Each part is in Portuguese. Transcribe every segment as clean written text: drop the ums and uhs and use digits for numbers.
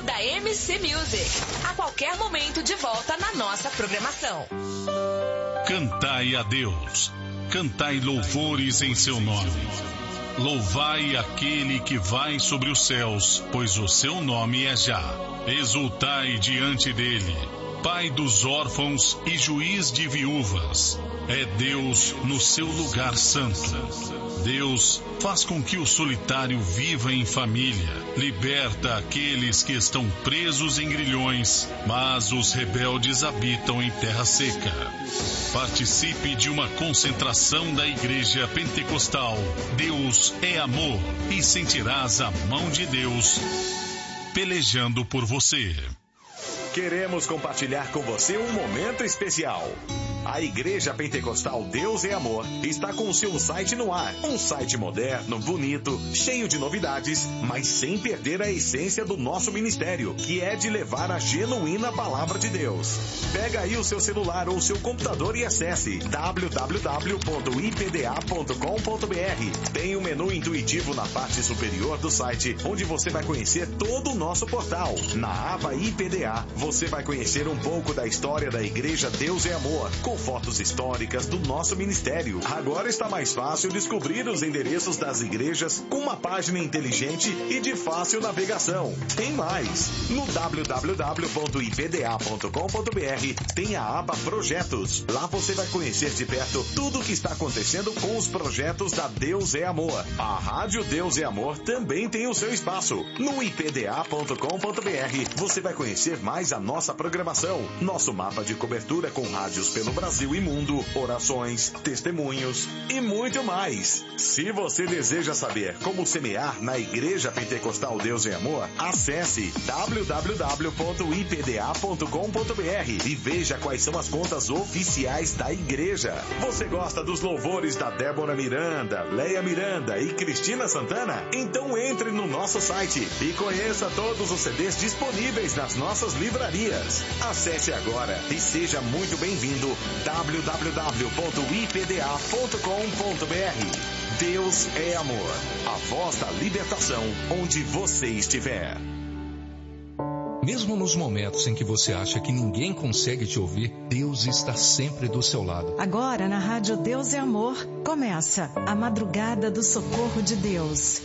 da MC Music. A qualquer momento de volta na nossa programação. Cantai a Deus, cantai louvores em seu nome. Louvai aquele que vai sobre os céus, pois o seu nome é Já. Exultai diante dele, Pai dos órfãos e juiz de viúvas. É Deus no seu lugar santo. Deus faz com que o solitário viva em família, liberta aqueles que estão presos em grilhões, mas os rebeldes habitam em terra seca. Participe de uma concentração da Igreja Pentecostal Deus é Amor e sentirás a mão de Deus pelejando por você. Queremos compartilhar com você um momento especial. A Igreja Pentecostal Deus é Amor está com o seu site no ar. Um site moderno, bonito, cheio de novidades, mas sem perder a essência do nosso ministério, que é de levar a genuína palavra de Deus. Pega aí o seu celular ou seu computador e acesse www.ipda.com.br. Tem um menu intuitivo na parte superior do site, onde você vai conhecer todo o nosso portal. Na aba IPDA, você vai conhecer um pouco da história da Igreja Deus é Amor, com fotos históricas do nosso ministério. Agora está mais fácil descobrir os endereços das igrejas com uma página inteligente e de fácil navegação. Tem mais! No www.ipda.com.br tem a aba Projetos. Lá você vai conhecer de perto tudo o que está acontecendo com os projetos da Deus é Amor. A Rádio Deus é Amor também tem o seu espaço. No ipda.com.br você vai conhecer mais a nossa programação, nosso mapa de cobertura com rádios pelo Brasil e mundo, orações, testemunhos e muito mais. Se você deseja saber como semear na Igreja Pentecostal Deus é Amor, acesse www.ipda.com.br e veja quais são as contas oficiais da igreja. Você gosta dos louvores da Débora Miranda, Leia Miranda e Cristina Santana? Então entre no nosso site e conheça todos os CDs disponíveis nas nossas livrarias. Acesse agora e seja muito bem-vindo. www.ipda.com.br. Deus é Amor, a voz da libertação onde você estiver. Mesmo nos momentos em que você acha que ninguém consegue te ouvir, Deus está sempre do seu lado. Agora na Rádio Deus é Amor, começa a Madrugada do Socorro de Deus.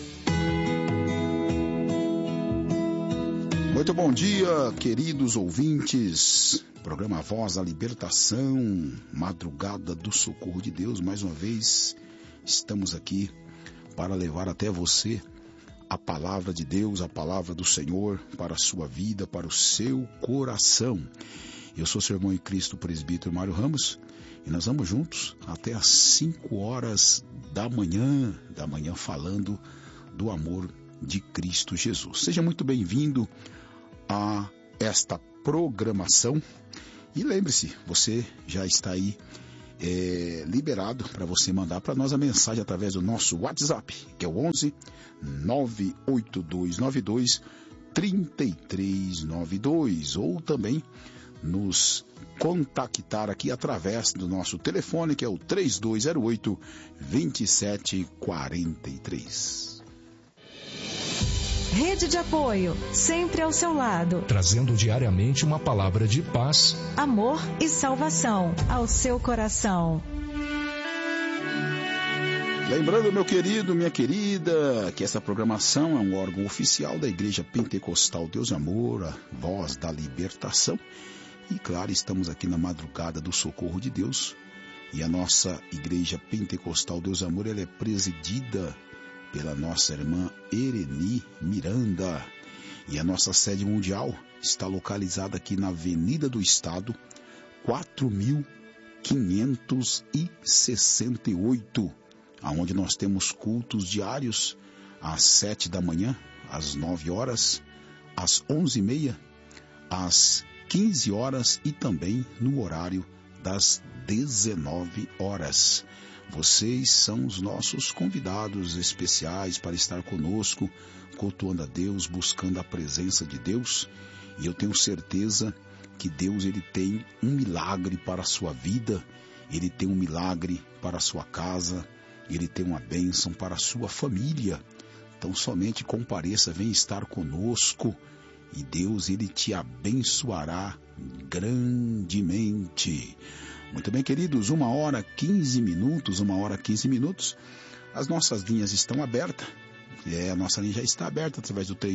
Muito bom dia, queridos ouvintes. Programa Voz da Libertação, Madrugada do Socorro de Deus. Mais uma vez, estamos aqui para levar até você a palavra de Deus, a palavra do Senhor para a sua vida, para o seu coração. Eu sou seu irmão em Cristo, presbítero Mário Ramos, e nós vamos juntos até às 5 horas da manhã falando do amor de Cristo Jesus. Seja muito bem-vindo a esta programação. E lembre-se, você já está aí liberado para você mandar para nós a mensagem através do nosso WhatsApp, que é o 11 98292 3392, ou também nos contactar aqui através do nosso telefone, que é o 3208 2743. Rede de apoio, sempre ao seu lado. Trazendo diariamente uma palavra de paz, amor e salvação ao seu coração. Lembrando, meu querido, minha querida, que essa programação é um órgão oficial da Igreja Pentecostal Deus é Amor, a voz da libertação. E claro, estamos aqui na Madrugada do Socorro de Deus. E a nossa Igreja Pentecostal Deus é Amor, ela é presidida pela nossa irmã Ereni Miranda. E a nossa sede mundial está localizada aqui na Avenida do Estado, 4568, aonde nós temos cultos diários às 7 da manhã, às 9 horas, às 11h30, às 15 horas e também no horário das 19 horas. Vocês são os nossos convidados especiais para estar conosco, cultuando a Deus, buscando a presença de Deus. E eu tenho certeza que Deus, ele tem um milagre para a sua vida, ele tem um milagre para a sua casa, ele tem uma bênção para a sua família. Então somente compareça, venha estar conosco e Deus, ele te abençoará grandemente. Muito bem, queridos, 1h15, 1h15. As nossas linhas estão abertas. A nossa linha já está aberta através do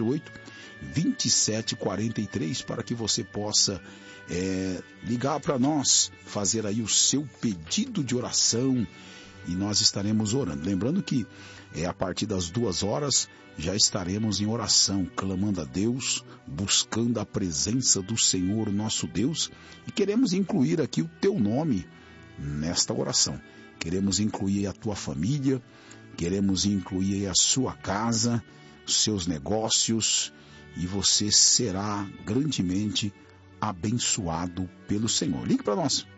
3208-2743 para que você possa ligar para nós, fazer aí o seu pedido de oração e nós estaremos orando. Lembrando que a partir das 2h já estaremos em oração, clamando a Deus, buscando a presença do Senhor nosso Deus, e queremos incluir aqui o teu nome nesta oração. Queremos incluir a tua família, queremos incluir a sua casa, os seus negócios, e você será grandemente abençoado pelo Senhor. Ligue para nós,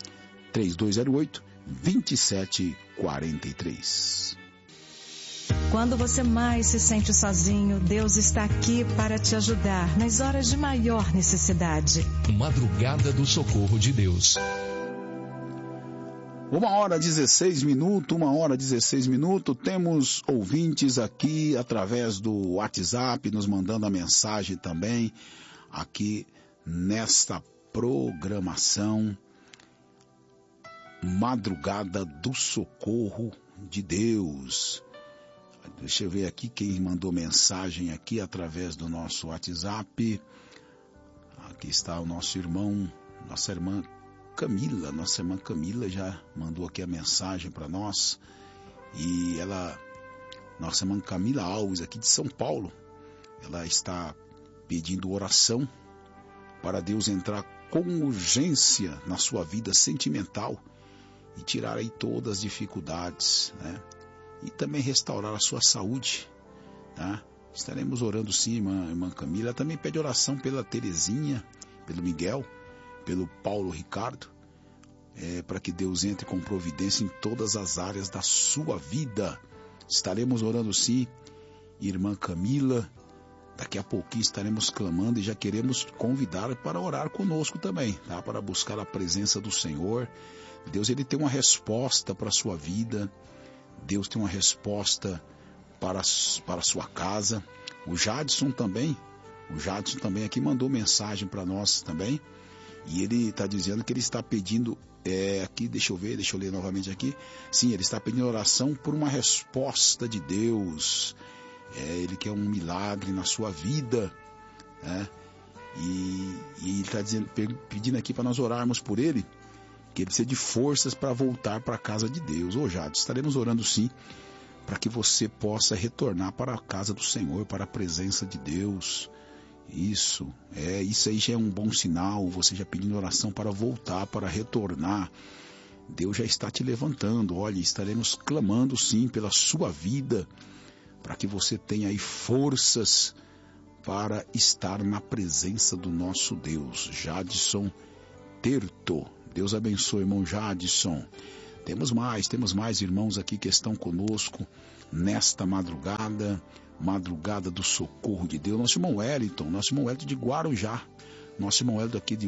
3208-2743. Quando você mais se sente sozinho, Deus está aqui para te ajudar nas horas de maior necessidade. Madrugada do Socorro de Deus. 1h16, 1h16. Temos ouvintes aqui através do WhatsApp, nos mandando a mensagem também, aqui nesta programação Madrugada do Socorro de Deus. Deixa eu ver aqui quem mandou mensagem aqui através do nosso WhatsApp. Aqui está o nosso irmão, nossa irmã Camila já mandou aqui a mensagem para nós. E nossa irmã Camila Alves, aqui de São Paulo, ela está pedindo oração para Deus entrar com urgência na sua vida sentimental e tirar aí todas as dificuldades, né? E também restaurar a sua saúde, tá? Estaremos orando sim, irmã Camila. Ela também pede oração pela Terezinha, pelo Miguel, pelo Paulo Ricardo, para que Deus entre com providência em todas as áreas da sua vida. Estaremos orando sim, irmã Camila. Daqui a pouquinho estaremos clamando e já queremos convidar para orar conosco também, tá? Para buscar a presença do Senhor. Deus, ele tem uma resposta para a sua vida. Deus tem uma resposta para a sua casa. O Jadson também aqui mandou mensagem para nós também. E ele está dizendo que ele está pedindo, aqui, deixa eu ler novamente aqui. Sim, ele está pedindo oração por uma resposta de Deus. Ele quer um milagre na sua vida, né? E ele está pedindo aqui para nós orarmos por ele, que ele precisa de forças para voltar para a casa de Deus. Jadson, estaremos orando sim, para que você possa retornar para a casa do Senhor, para a presença de Deus. Isso aí já é um bom sinal, você já pedindo oração para voltar, para retornar. Deus já está te levantando. Olha, estaremos clamando sim pela sua vida, para que você tenha aí forças para estar na presença do nosso Deus. Jadson Terto, Deus abençoe, irmão Jadson. Temos mais irmãos aqui que estão conosco nesta madrugada do Socorro de Deus. Nosso irmão Wellington de Guarujá, nosso irmão Wellington aqui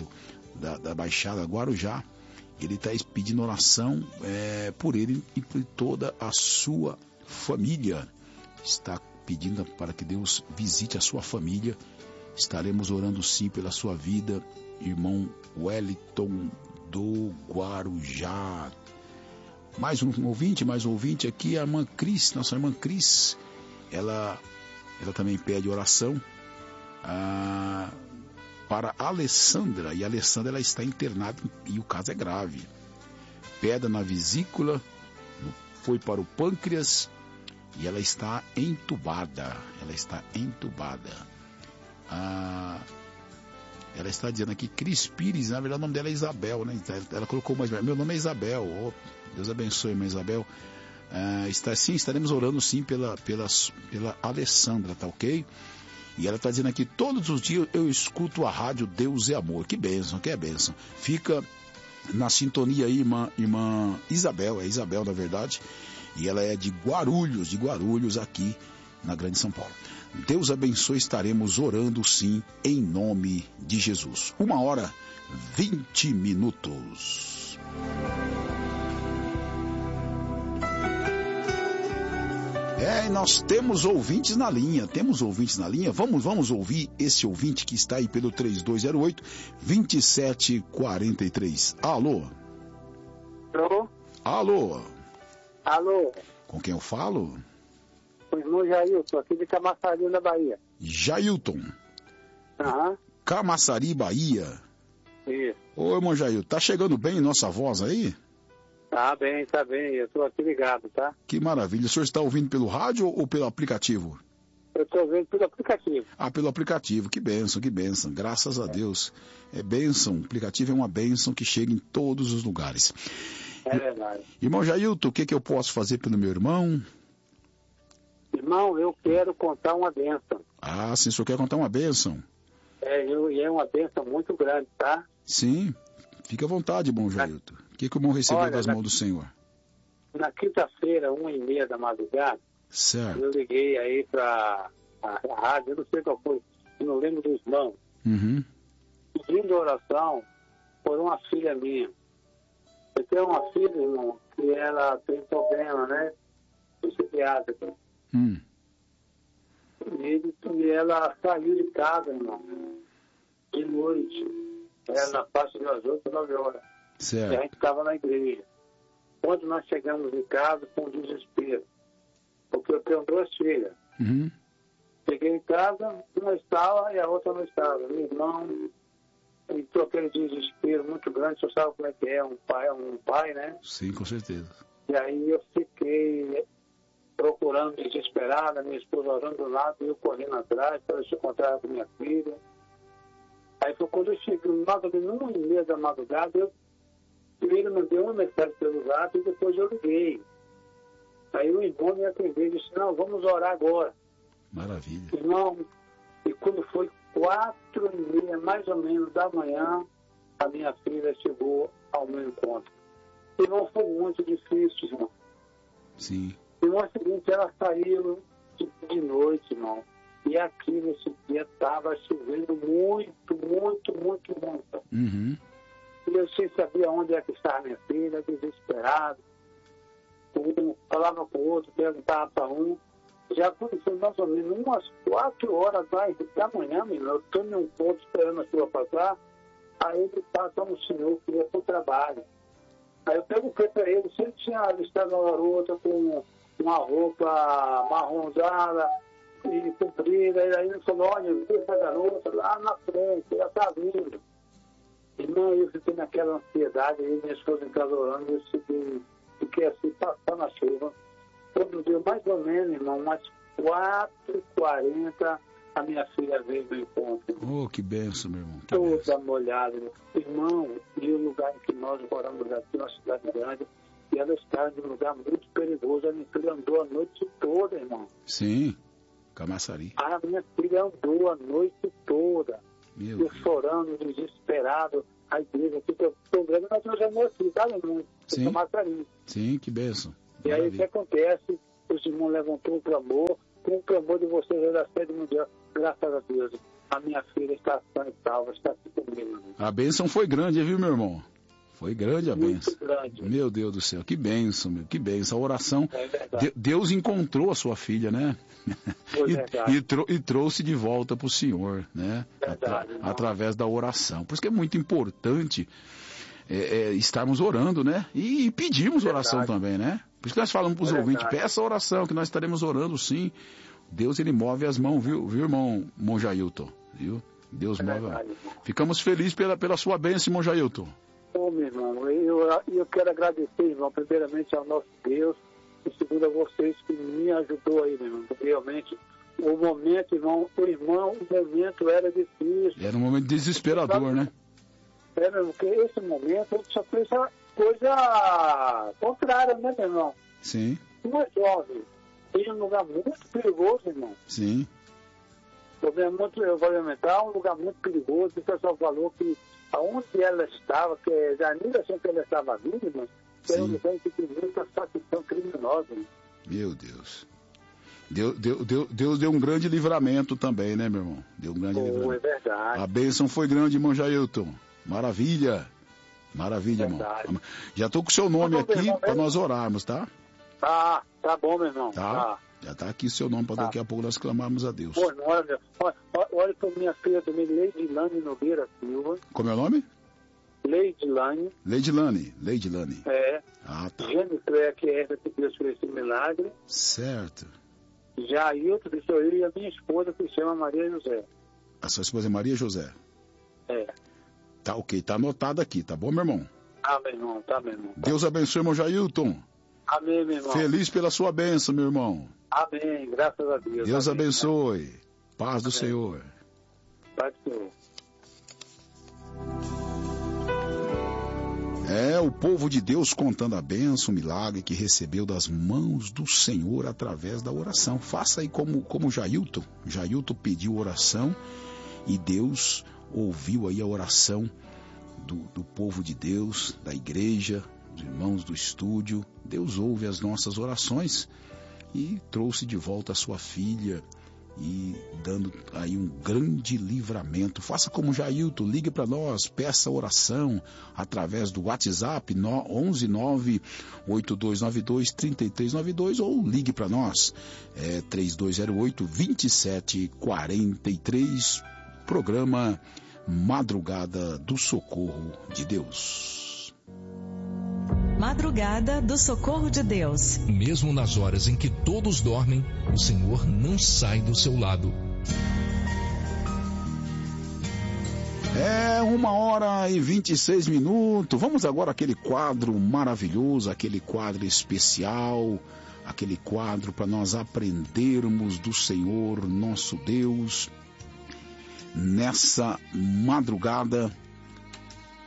da Baixada Guarujá, ele está pedindo oração por ele e por toda a sua família. Está pedindo para que Deus visite a sua família. Estaremos orando sim pela sua vida, irmão Wellington do Guarujá. Mais um ouvinte aqui, a irmã Cris, nossa irmã Cris. Ela também pede oração para a Alessandra. E a Alessandra, ela está internada e o caso é grave. Pedra na vesícula, foi para o pâncreas e ela está entubada. Ela está dizendo aqui, Cris Pires, na verdade o nome dela é Isabel, né? Ela colocou mais, meu nome é Isabel. Oh, Deus abençoe, irmã Isabel. Estaremos orando sim pela Alessandra, tá ok? E ela está dizendo aqui, todos os dias eu escuto a rádio Deus é Amor. Que bênção. Fica na sintonia aí, irmã Isabel, é Isabel na verdade, e ela é de Guarulhos aqui na Grande São Paulo. Deus abençoe, estaremos orando sim, em nome de Jesus. 1h20. E nós temos ouvintes na linha, vamos ouvir esse ouvinte que está aí pelo 3208-2743. Alô? Alô? Alô? Com quem eu falo? O irmão Jailton, aqui de Camaçari, na Bahia. Jailton? Aham. Camaçari, Bahia? Isso. Ô, irmão Jailton, tá chegando bem nossa voz aí? Tá bem, eu estou aqui ligado, tá? Que maravilha. O senhor está ouvindo pelo rádio ou pelo aplicativo? Eu estou ouvindo pelo aplicativo. Ah, pelo aplicativo. Que bênção. Graças a Deus. É bênção. O aplicativo é uma bênção que chega em todos os lugares. É verdade. Irmão Jailton, o que eu posso fazer pelo meu irmão? Irmão, eu quero contar uma bênção. Ah, sim, o senhor quer contar uma bênção? E é uma bênção muito grande, tá? Sim. Fique à vontade, irmão Jailton. O que o irmão recebeu das mãos do Senhor? Na quinta-feira, 1h30 da madrugada, certo. Eu liguei aí para a rádio, eu não sei qual foi, eu não lembro dos nomes. Uhum. Pedindo oração por uma filha minha. Eu tenho uma filha, irmão, que ela tem problema, né? Psiquiátrica. E ela saiu de casa, irmão, de noite. Era na faixa das 8, 9 horas. Certo. E a gente estava na igreja. Quando nós chegamos em casa, com desespero. Porque eu tenho 2 filhas. Uhum. Cheguei em casa, uma estava e a outra não estava. Meu irmão entrou aquele desespero muito grande. Você sabe como é que é um pai, né? Sim, com certeza. E aí eu fiquei procurando desesperada, minha esposa orando do lado e eu correndo atrás para se encontrar com minha filha. Aí foi quando eu cheguei, mais ou menos 1h30 da madrugada, eu primeiro mandei uma mensagem pelo zap e depois eu liguei. Aí o irmão me atendeu e disse, não, vamos orar agora. Maravilha. Irmão, e quando foi 4h30, mais ou menos, da manhã, a minha filha chegou ao meu encontro. E não foi muito difícil, irmão. Sim. E no seguinte, ela saiu de noite, irmão. E aqui nesse dia estava chovendo muito. Uhum. E eu sem saber onde é que estava minha filha, desesperado. Um falava com o outro, perguntava para um. Já aconteceu mais ou menos umas 4 horas da manhã, menino. Eu estou em um ponto esperando a chuva passar. Aí ele passa um senhor que ia para o trabalho. Aí eu perguntei para ele se ele tinha avistado uma garota com uma roupa marronzada e comprida. E aí ele falou, olha, eu vi essa garota lá na frente, ela está vindo. Irmão, eu fiquei naquela ansiedade, aí minha esposa em casa orando, eu fiquei assim, passando a chuva. Quando deu mais ou menos, irmão, umas 4h40, a minha filha veio do encontro. Oh, que benção, meu irmão. Toda molhada. Irmão, e o lugar em que nós moramos aqui, uma cidade grande, e ela está em um lugar muito perigoso. A minha filha andou a noite toda, irmão. Sim, Camaçari. A minha filha andou a noite toda. Meu eu chorando, desesperado. A igreja aqui, que eu estou grande, mas eu já não fui, tá, irmão? Sim. Camaçari. Sim, que benção. E aí o que acontece? Os irmãos levantou um clamor, com o clamor de vocês da sede mundial. Graças a Deus, a minha filha está sã e salva, está aqui comigo. Irmão. A bênção foi grande, viu, meu irmão? Foi grande a bênção. Muito grande. Meu Deus do céu, que bênção, meu, que bênção. A oração, Deus encontrou a sua filha, né? E trouxe de volta para o Senhor, né? Através da oração. Por isso que é muito importante estarmos orando, né? E pedirmos oração também, né? Por isso que nós falamos para os ouvintes, peça a oração, que nós estaremos orando sim. Deus, ele move as mãos, viu irmão Jailton? Viu? Deus move. Ficamos felizes pela sua bênção, irmão Jailton. Ô, meu irmão, eu quero agradecer, irmão, primeiramente ao nosso Deus, e segundo a vocês que me ajudou aí, meu irmão, porque realmente o momento, irmão, o momento era difícil. Era um momento desesperador, né? É, meu irmão, porque esse momento a gente só fez a coisa contrária, né, meu irmão? Sim. Uma jovem, em um lugar muito perigoso, irmão. Sim. Problema muito environmental, um lugar muito perigoso. O pessoal falou que aonde ela estava, que a ligação que ela estava vindo, irmão, era um lugar que tem muita facção criminosa. Irmão. Meu Deus. Deus deu um grande livramento também, né, meu irmão? Deu um grande livramento. É verdade. A bênção foi grande, irmão Jailton. Maravilha. Maravilha, verdade. Irmão. Já estou com o seu nome aqui para nós orarmos, tá? Tá bom, meu irmão. Tá. Já está aqui seu nome para daqui a pouco nós clamarmos a Deus. Pô, olha para minha filha também, Leidilane Nogueira Silva. Como é o nome? Leidilane. Leidilane. É. Ah, tá. Jennifer, que é essa que Deus fez esse milagre. Certo. Jailton de Soeira e a minha esposa, que se chama Maria José. A sua esposa é Maria José? É. Tá ok, tá anotado aqui, tá bom, meu irmão? Tá, meu irmão, tá, meu irmão. Deus abençoe, irmão Jailton. Amém, meu irmão. Feliz pela sua bênção, meu irmão. Amém, graças a Deus. Deus amém. abençoe. Paz do Senhor. Paz do Senhor. É o povo de Deus contando a bênção, o milagre que recebeu das mãos do Senhor através da oração. Faça aí como Jailton. Jailton pediu oração e Deus ouviu aí a oração do povo de Deus, da igreja, dos irmãos do estúdio. Deus ouve as nossas orações e trouxe de volta a sua filha e dando aí um grande livramento. Faça como Jailton, ligue para nós, peça oração através do WhatsApp 11982923392 ou ligue para nós, 3208-2743, programa Madrugada do Socorro de Deus. Madrugada do Socorro de Deus. Mesmo nas horas em que todos dormem, o Senhor não sai do seu lado. É 1h26. Vamos agora àquele quadro maravilhoso, aquele quadro especial, aquele quadro para nós aprendermos do Senhor nosso Deus. Nessa madrugada,